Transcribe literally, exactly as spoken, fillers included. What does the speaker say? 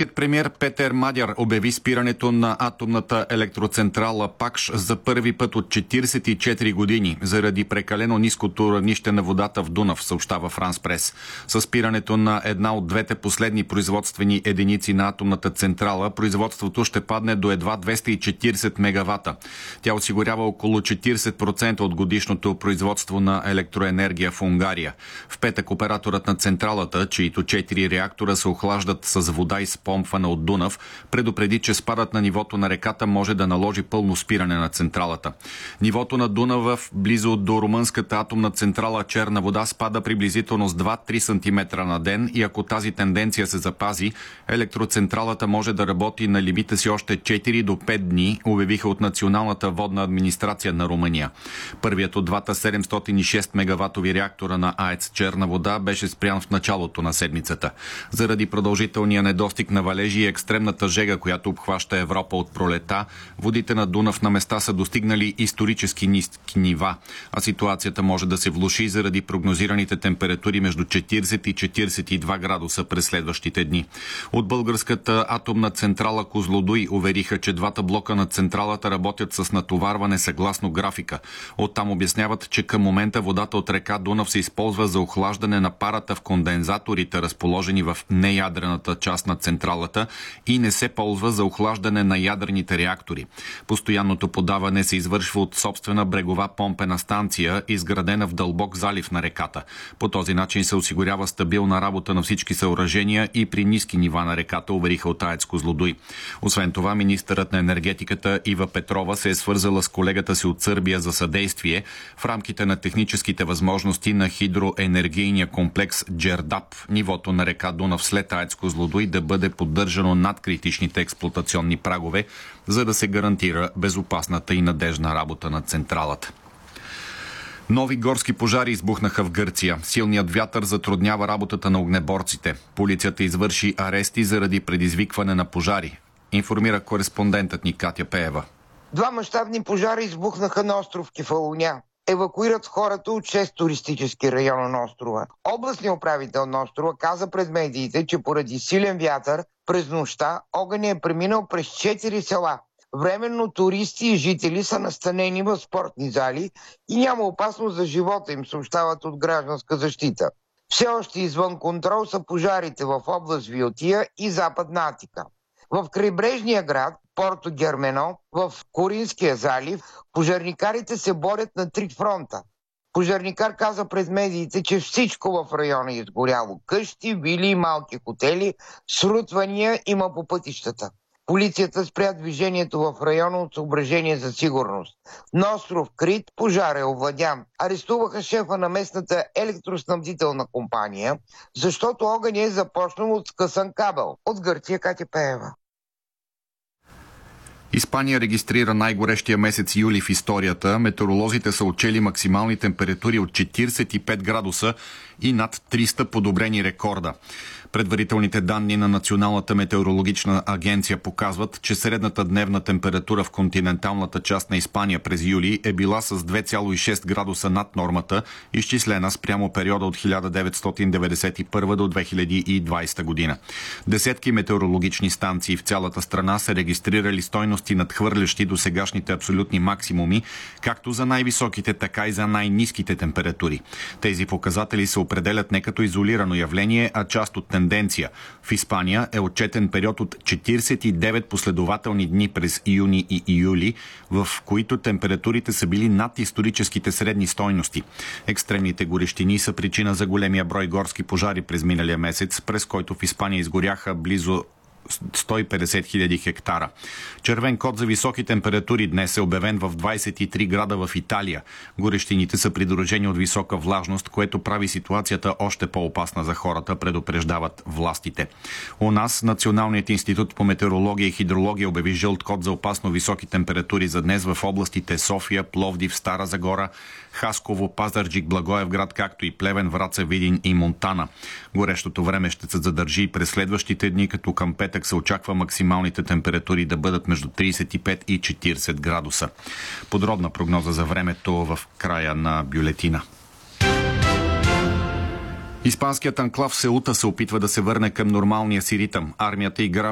Полският премиер Петер Мадяр обяви спирането на атомната електроцентрала Пакш за първи път от четиридесет и четири години заради прекалено ниското равнище на водата в Дунав, съобщава Франс Прес. С спирането на една от двете последни производствени единици на атомната централа, производството ще падне до едва двеста и четиридесет мегавата. Тя осигурява около четиридесет процента от годишното производство на електроенергия в Унгария. В петък операторът на централата, чието четири реактора се охлаждат с вода изпомпвана от Дунав, предупреди, че спадът на нивото на реката може да наложи пълно спиране на централата. Нивото на Дунава близо до румънската атомна централа Черна вода спада приблизително с два-три сантиметра на ден и ако тази тенденция се запази, електроцентралата може да работи на лимита си още четири до пет дни, обявиха от Националната водна администрация на Румъния. Първият от двата седемстотин и шест мегаватови реактора на АЕЦ Черна вода беше спрян в началото на седмицата. Заради продължителния недостиг на валежи и екстремната жега, която обхваща Европа от пролета, водите на Дунав на места са достигнали исторически ниски нива, а ситуацията може да се влоши заради прогнозираните температури между четиридесет и четиридесет и два градуса през следващите дни. От българската атомна централа Козлодуй увериха, че двата блока на централата работят с натоварване съгласно графика. Оттам обясняват, че към момента водата от река Дунав се използва за охлаждане на парата в кондензаторите, разположени в неядрената част на централата, и не се ползва за охлаждане на ядрените реактори. Постоянното подаване се извършва от собствена брегова помпена станция, изградена в дълбок залив на реката. По този начин се осигурява стабилна работа на всички съоръжения и при ниски нива на реката, увериха от АЕЦ Козлодуй. Освен това, министърът на енергетиката Ива Петрова се е свързала с колегата си от Сърбия за съдействие в рамките на техническите възможности на хидроенергийния комплекс Джердап, нивото на река Дунав след АЕЦ Козлодуй да бъде поддържано над критичните експлоатационни прагове, за да се гарантира безопасната и надежна работа на централата. Нови горски пожари избухнаха в Гърция. Силният вятър затруднява работата на огнеборците. Полицията извърши арести заради предизвикване на пожари, информира кореспондентът ни Катя Пеева. Два мащабни пожара избухнаха на остров Кефалоня. Евакуират хората от шест туристически района на острова. Областният управител на острова каза пред медиите, че поради силен вятър през нощта огънят е преминал през четири села. Временно туристи и жители са настанени в спортни зали и няма опасност за живота им, съобщават от Гражданска защита. Все още извън контрол са пожарите в област Виотия и Западна Атика. В крайбрежния град Порто Гермено, в Коринския залив, пожарникарите се борят на три фронта. Пожарникар каза пред медиите, че всичко в района е изгоряло. Къщи, вили и малки хотели, срутвания има по пътищата. Полицията спря движението в района от съображение за сигурност. На остров Крит пожар е овладян. Арестуваха шефа на местната електроснабдителна компания, защото огън е започнал от скъсан кабел. От Гърция, Катя Пеева. Испания регистрира най-горещия месец юли в историята. Метеоролозите са отчели максимални температури от четиридесет и пет градуса и над триста подобрени рекорда. Предварителните данни на Националната метеорологична агенция показват, че средната дневна температура в континенталната част на Испания през юли е била с две цяло и шест градуса над нормата, изчислена спрямо периода от хиляда деветстотин деветдесет и първа до две хиляди и двадесета година. Десетки метеорологични станции в цялата страна са регистрирали стойности надхвърлящи до сегашните абсолютни максимуми, както за най-високите, така и за най-ниските температури. Тези показатели се определят не като изолирано явление, а част от тенденция. В Испания е отчетен период от четиридесет и девет последователни дни през юни и июли, в които температурите са били над историческите средни стойности. Екстремните горещини са причина за големия брой горски пожари през миналия месец, през който в Испания изгоряха близо сто и петдесет хиляди хектара. Червен код за високи температури днес е обявен в двадесет и три града в Италия. Горещините са придружени от висока влажност, което прави ситуацията още по-опасна за хората, предупреждават властите. У нас Националният институт по метеорология и хидрология обяви жълт код за опасно високи температури за днес в областите София, Пловдив, Стара Загора, Хасково, Пазарджик, Благоевград, както и Плевен, Враца, Видин и Монтана. Горещото време ще се задържи и през следващите дни, като към петък се очаква максималните температури да бъдат между тридесет и пет и четиридесет градуса. Подробна прогноза за времето в края на бюлетина. Испанският анклав Сеута се опитва да се върне към нормалния си ритъм. Армията и гражданите